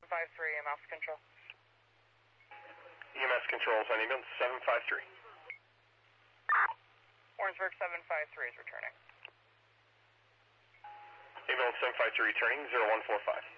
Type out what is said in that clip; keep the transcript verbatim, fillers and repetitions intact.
five three, E M S control. E M S controls on ambulance seven five three. Warrensburg seven five three is returning. Ambulance seven five three returning, zero one four five.